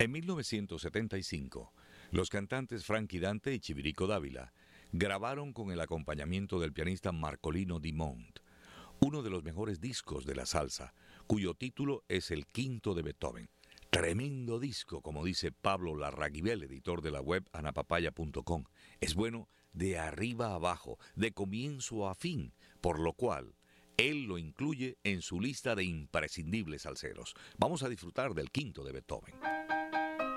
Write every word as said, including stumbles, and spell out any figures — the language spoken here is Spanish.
En mil novecientos setenta y cinco, los cantantes Frankie Dante y Chivirico Dávila grabaron con el acompañamiento del pianista Marcolino Di Mont uno de los mejores discos de la salsa, cuyo título es El Quinto de Beethoven. Tremendo disco, como dice Pablo Larraguibel, editor de la web anapapaya punto com. Es bueno de arriba a abajo, de comienzo a fin, por lo cual él lo incluye en su lista de imprescindibles salseros. Vamos a disfrutar del Quinto de Beethoven.